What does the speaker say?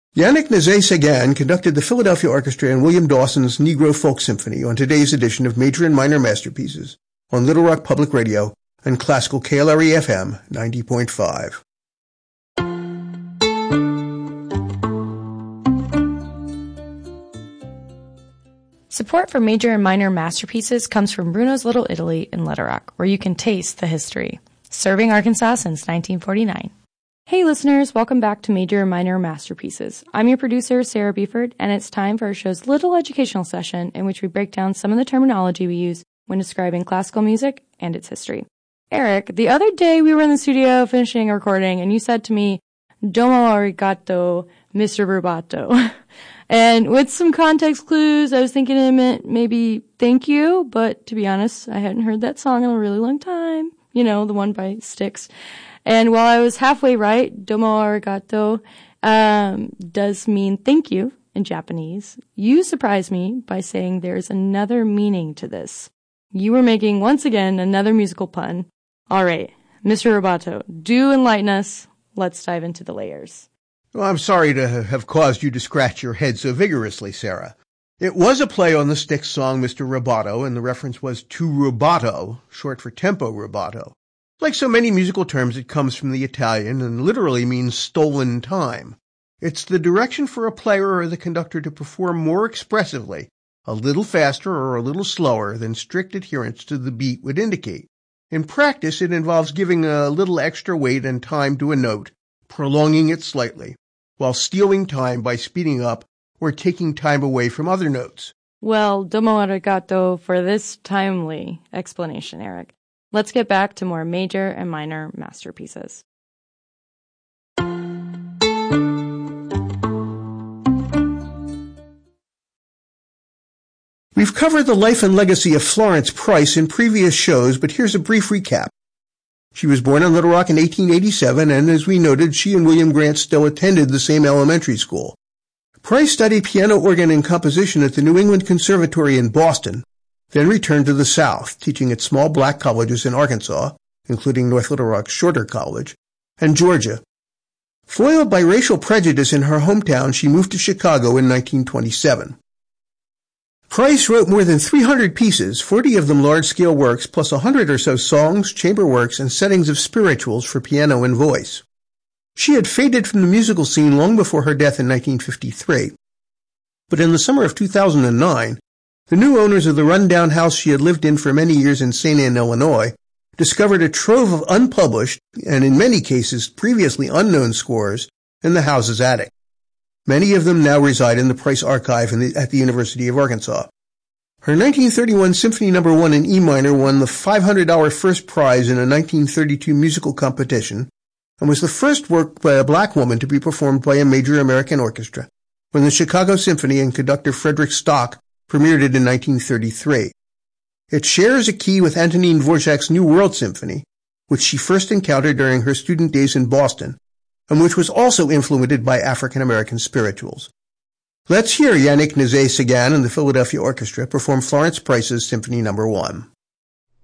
Yannick Nézet-Séguin conducted the Philadelphia Orchestra and William Dawson's Negro Folk Symphony on today's edition of Major and Minor Masterpieces on Little Rock Public Radio and Classical KLRE-FM 90.5. Support for Major and Minor Masterpieces comes from Bruno's Little Italy in Little Rock, where you can taste the history. Serving Arkansas since 1949. Hey listeners, welcome back to Major and Minor Masterpieces. I'm your producer, Sarah Beeford, and it's time for our show's little educational session in which we break down some of the terminology we use when describing classical music and its history. Eric, the other day we were in the studio finishing a recording, and you said to me, "Domo arigato, Mr. Rubato." And with some context clues, I was thinking it meant maybe thank you, but to be honest, I hadn't heard that song in a really long time. You know, the one by Styx. And while I was halfway right, domo arigato does mean thank you in Japanese. You surprised me by saying there's another meaning to this. You were making, once again, another musical pun. All right, Mr. Rubato, do enlighten us. Let's dive into the layers. Well, I'm sorry to have caused you to scratch your head so vigorously, Sarah. It was a play on the Styx song Mr. Rubato, and the reference was to rubato, short for tempo rubato. Like so many musical terms, it comes from the Italian and literally means stolen time. It's the direction for a player or the conductor to perform more expressively, a little faster or a little slower than strict adherence to the beat would indicate. In practice, it involves giving a little extra weight and time to a note, prolonging it slightly, while stealing time by speeding up or taking time away from other notes. Well, domo arigato for this timely explanation, Eric. Let's get back to more major and minor masterpieces. We've covered the life and legacy of Florence Price in previous shows, but here's a brief recap. She was born in Little Rock in 1887, and as we noted, she and William Grant Still attended the same elementary school. Price studied piano, organ, and composition at the New England Conservatory in Boston, then returned to the South, teaching at small black colleges in Arkansas, including North Little Rock Shorter College, and Georgia. Foiled by racial prejudice in her hometown, she moved to Chicago in 1927. Price wrote more than 300 pieces, 40 of them large-scale works, plus 100 or so songs, chamber works, and settings of spirituals for piano and voice. She had faded from the musical scene long before her death in 1953. But in the summer of 2009, the new owners of the rundown house she had lived in for many years in St. Anne, Illinois, discovered a trove of unpublished, and in many cases previously unknown scores in the house's attic. Many of them now reside in the Price Archive at the University of Arkansas. Her 1931 Symphony No. 1 in E minor won the $500 first prize in a 1932 musical competition and was the first work by a black woman to be performed by a major American orchestra when the Chicago Symphony and conductor Frederick Stock premiered it in 1933. It shares a key with Antonin Dvorak's New World Symphony, which she first encountered during her student days in Boston, and which was also influenced by African-American spirituals. Let's hear Yannick Nézet-Séguin and the Philadelphia Orchestra perform Florence Price's Symphony No. 1.